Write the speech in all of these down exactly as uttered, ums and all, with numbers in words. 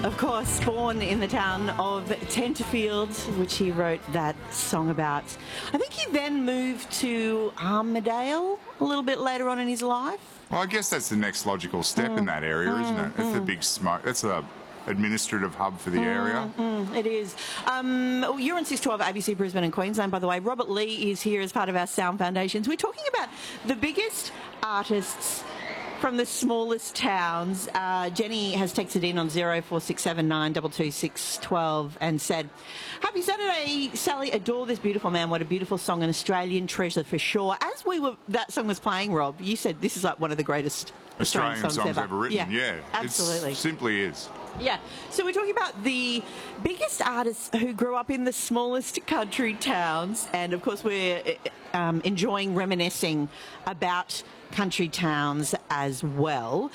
Of course, born in the town of Tenterfield, which he wrote that song about. I think he then moved to Armidale a little bit later on in his life. Well, I guess that's the next logical step mm. in that area, mm, isn't it? It's mm. the big smoke. That's a administrative hub for the mm, area. Mm, it is. Um, you're on six twelve A B C Brisbane and Queensland, by the way. Robert Lee is here as part of our Sound Foundations. We're talking about the biggest artists from the smallest towns. Uh, Jenny has texted in on zero four six seven nine two two six one two and said, "Happy Saturday, Sally. Adore this beautiful man. What a beautiful song, an Australian treasure for sure." As we were, that song was playing, Rob, you said this is like one of the greatest Australian, Australian songs, songs ever. ever written. Yeah, yeah, absolutely. It simply is. Yeah, so we're talking about the biggest artists who grew up in the smallest country towns, and of course we're um, enjoying reminiscing about country towns as well.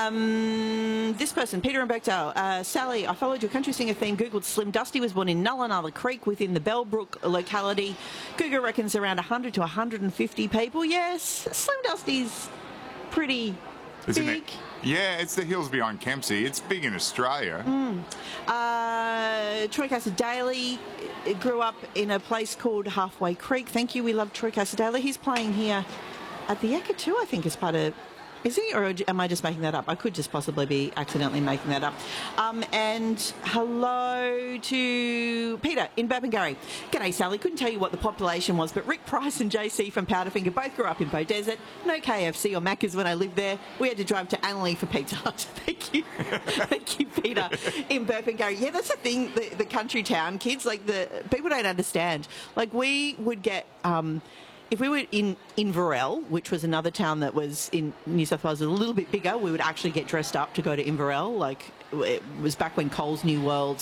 Um, this person, Peter and Bechdale, uh, Sally, I followed your country singer theme, Googled Slim Dusty was born in Nulla Creek within the Bellbrook locality. Google reckons around one hundred to one hundred fifty people. Yes, Slim Dusty's pretty Isn't big. It? Yeah, it's the hills behind Kempsey. It's big in Australia. Mm. Uh, Troy Cassar-Daley grew up in a place called Halfway Creek. Thank you, we love Troy Cassar-Daley. He's playing here at the Ekka too, I think, as part of... Is he? Or am I just making that up? I could just possibly be accidentally making that up. Um, and hello to Peter in Burpengary. G'day, Sally. Couldn't tell you what the population was, but Rick Price and J C from Powderfinger both grew up in Bow Desert. No K F C or Macca's when I lived there. We had to drive to Annerley for Pizza Hut. Thank you. Thank you, Peter, in Burpengary. Yeah, that's the thing, the, the country town kids, like, the people don't understand. Like, we would get... Um, If we were in Inverell, which was another town that was in New South Wales a little bit bigger, we would actually get dressed up to go to Inverell. Like, it was back when Coles New World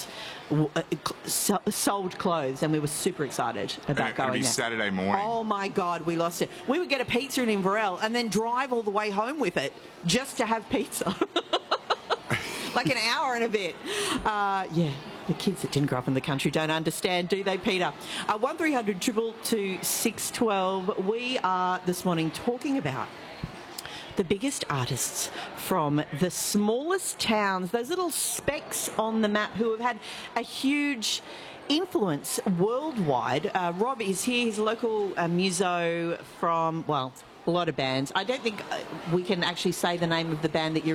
sold clothes, and we were super excited about and going it'd be there. Saturday morning. Oh my God, we lost it. We would get a pizza in Inverell and then drive all the way home with it just to have pizza. Like an hour and a bit. Uh, yeah. The kids that didn't grow up in the country don't understand, do they, Peter? Uh, one three hundred two two two six one two. We are this morning talking about the biggest artists from the smallest towns, those little specks on the map who have had a huge influence worldwide. Uh, Rob is here. He's a local uh, muso from, well, a lot of bands. I don't think uh, we can actually say the name of the band that you're